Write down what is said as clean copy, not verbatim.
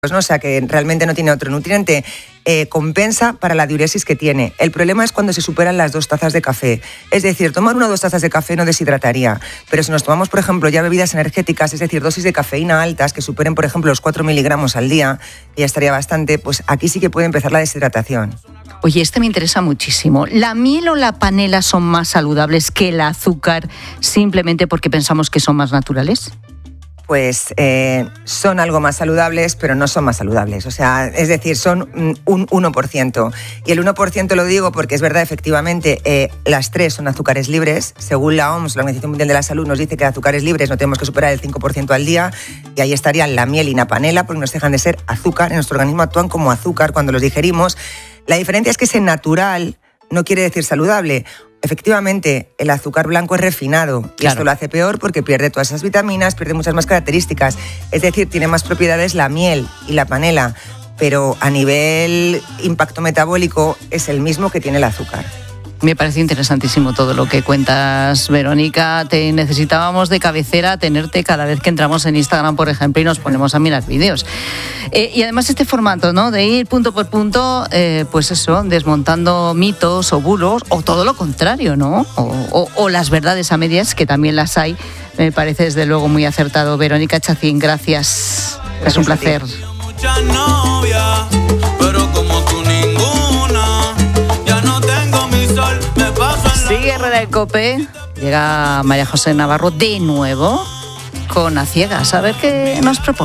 ¿no? O sea, que realmente no tiene otro nutriente. Compensa para la diuresis que tiene. El problema es cuando se superan las 2 tazas de café. Es decir, tomar 1 o 2 tazas de café no deshidrataría. Pero si nos tomamos, por ejemplo, ya bebidas energéticas, es decir, dosis de cafeína altas que superen, por ejemplo, los 4 miligramos al día, que ya estaría bastante, pues aquí sí que puede empezar la deshidratación. Oye, me interesa muchísimo. ¿La miel o la panela son más saludables que el azúcar simplemente porque pensamos que son más naturales? Pues son algo más saludables, pero no son más saludables. O sea, es decir, son un 1%. Y el 1% lo digo porque es verdad, efectivamente, las 3 son azúcares libres. Según la OMS, la Organización Mundial de la Salud, nos dice que de azúcares libres no tenemos que superar el 5% al día. Y ahí estarían la miel y la panela, porque nos dejan de ser azúcar. En nuestro organismo actúan como azúcar cuando los digerimos. La diferencia es que ese natural no quiere decir saludable. Efectivamente, el azúcar blanco es refinado y esto lo hace peor porque pierde todas esas vitaminas, pierde muchas más características. Es decir, tiene más propiedades la miel y la panela, pero a nivel impacto metabólico es el mismo que tiene el azúcar. Me parece interesantísimo todo lo que cuentas, Verónica. Te necesitábamos de cabecera tenerte cada vez que entramos en Instagram, por ejemplo, y nos ponemos a mirar vídeos. Y además este formato, ¿no? De ir punto por punto, pues eso, desmontando mitos o bulos, o todo lo contrario, ¿no? O las verdades a medias, que también las hay. Me parece desde luego muy acertado. Verónica Chacín, gracias. Es un placer. Muchas novias, pero como tú ninguna, ya no tengo mi sol, me paso en la... Sigue Herrera de COPE, llega María José Navarro de nuevo con A Ciegas, a ver qué nos propone.